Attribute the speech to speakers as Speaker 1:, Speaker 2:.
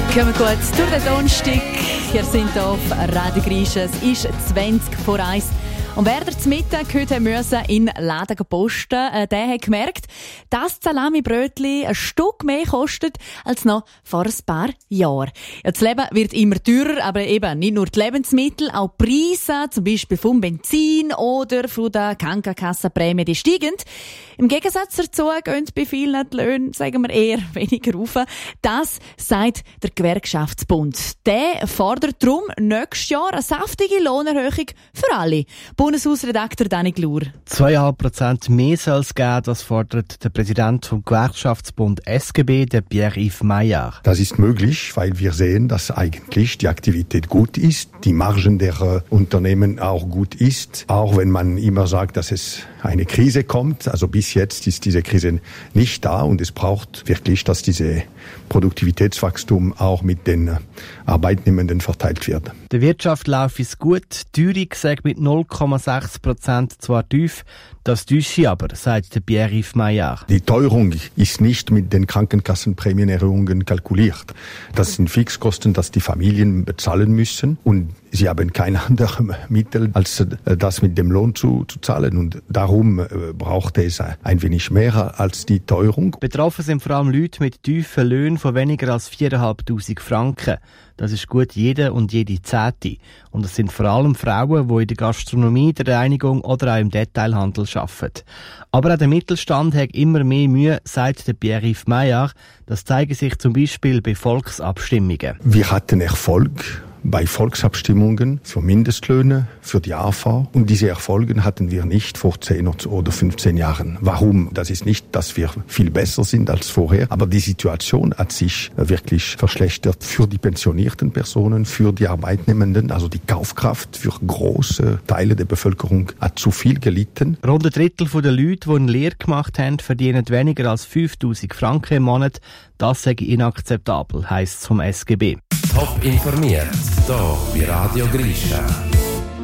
Speaker 1: Kommen gut durch den Donnerstag. Wir sind auf Radio Griechen. Es ist 20 vor 1. Und wer zum Mittag heute musste in den Laden posten, der hat gemerkt, dass das Salami-Brötchen ein Stück mehr kostet als noch vor ein paar Jahren. Ja, das Leben wird immer teurer, aber eben nicht nur die Lebensmittel, auch die Preise, zum Beispiel vom Benzin oder von der Krankenkassenprämie, die steigen. Im Gegensatz dazu gehen bei vielen die Löhne, sagen wir, eher weniger rauf. Das sagt der Gewerkschaftsbund. Der fordert darum nächstes Jahr eine saftige Lohnerhöhung für alle. Bundeshausredakteur Dani Glur.
Speaker 2: 2,5% mehr soll es geben, das fordert der Präsident vom Gewerkschaftsbund SGB, der Pierre-Yves Maillard.
Speaker 3: Das ist möglich, weil wir sehen, dass eigentlich die Aktivität gut ist, die Margen der Unternehmen auch gut ist, auch wenn man immer sagt, dass es eine Krise kommt. Also bis jetzt ist diese Krise nicht da und es braucht wirklich, dass diese Produktivitätswachstum auch mit den Arbeitnehmenden verteilt wird.
Speaker 2: Der Wirtschaft läuft es gut, die Teuerung sagt mit 0,6% zwar tief, das täusche aber, sagt der Pierre-Yves Maillard.
Speaker 3: Die Teuerung ist nicht mit den Krankenkassenprämienerhöhungen kalkuliert. Das sind Fixkosten, dass die Familien bezahlen müssen und sie haben kein anderes Mittel, als das mit dem Lohn zu zahlen. Und darum braucht es ein wenig mehr als die Teuerung.
Speaker 2: Betroffen sind vor allem Leute mit tiefen Löhnen von weniger als 4'500 Franken. Das ist gut jede und jede Zehnte. Und es sind vor allem Frauen, die in der Gastronomie, der Reinigung oder auch im Detailhandel arbeiten. Aber auch der Mittelstand hat immer mehr Mühe, sagt der Pierre-Yves Maillard. Das zeigt sich zum Beispiel bei Volksabstimmungen.
Speaker 3: Wir hatten Erfolg bei Volksabstimmungen für Mindestlöhne, für die AV. Und diese Erfolge hatten wir nicht vor 10 oder 15 Jahren. Warum? Das ist nicht, dass wir viel besser sind als vorher, aber die Situation hat sich wirklich verschlechtert für die pensionierten Personen, für die Arbeitnehmenden. Also die Kaufkraft für große Teile der Bevölkerung hat zu viel gelitten.
Speaker 2: Rund ein Drittel der Leute, die eine Lehre gemacht haben, verdienen weniger als 5'000 Franken im Monat. Das sei inakzeptabel, heisst es vom SGB.
Speaker 4: Top informiert, hier bei Radio Griechen.